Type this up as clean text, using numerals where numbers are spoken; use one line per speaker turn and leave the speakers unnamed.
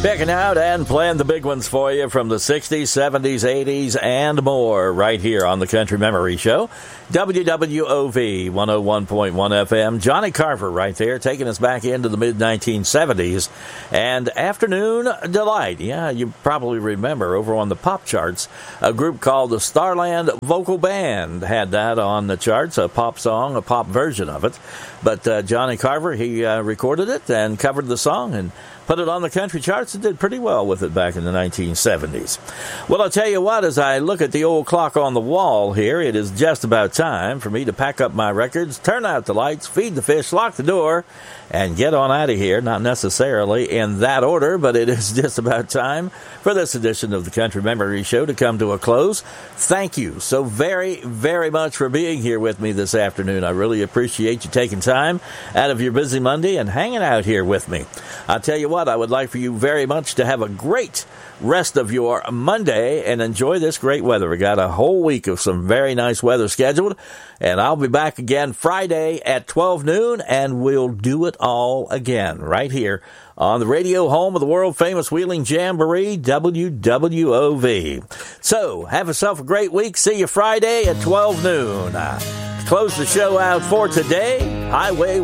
Picking out and playing the big ones for you from the 60s, 70s, 80s, and more right here on the Country Memory Show. WWOV 101.1 FM. Johnny Carver right there taking us back into the mid-1970s. And Afternoon Delight. Yeah, you probably remember over on the pop charts, a group called the Starland Vocal Band had that on the charts, a pop song, a pop version of it. But Johnny Carver, he recorded it and covered the song and put it on the country charts and did pretty well with it back in the 1970s. Well, I'll tell you what, as I look at the old clock on the wall here, it is just about time for me to pack up my records, turn out the lights, feed the fish, lock the door, and get on out of here. Not necessarily in that order, but it is just about time for this edition of the Country Memory Show to come to a close. Thank you so very, very much for being here with me this afternoon. I really appreciate you taking time out of your busy Monday and hanging out here with me. I'll tell you what, I would like for you very much to have a great rest of your Monday and enjoy this great weather. We got a whole week of some very nice weather scheduled, and I'll be back again Friday at 12 noon, and we'll do it all again right here on the radio home of the world-famous Wheeling Jamboree, WWOV. So, have yourself a great week. See you Friday at 12 noon. Close the show out for today, Highway